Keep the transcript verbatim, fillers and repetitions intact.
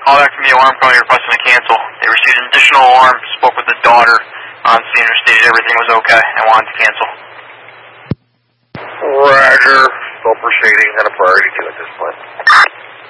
call back from the alarm company requesting to cancel. They received an additional alarm, spoke with the daughter, um, seeing her stated everything was okay and wanted to cancel.